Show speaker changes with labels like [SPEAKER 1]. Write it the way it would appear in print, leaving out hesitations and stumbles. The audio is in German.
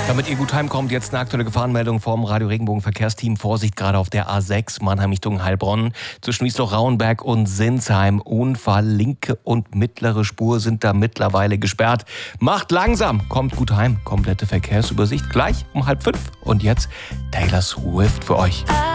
[SPEAKER 1] Damit ihr gut heimkommt, jetzt eine aktuelle Gefahrenmeldung vom Radio Regenbogen Verkehrsteam. Vorsicht gerade auf der A6 Mannheim Richtung Heilbronn. Zwischen Wiesloch-Rauenberg und Sinsheim. Unfall, linke und mittlere Spur sind da mittlerweile gesperrt. Macht langsam, kommt gut heim. Komplette Verkehrsübersicht gleich um 4:30. Und jetzt Taylor Swift für euch.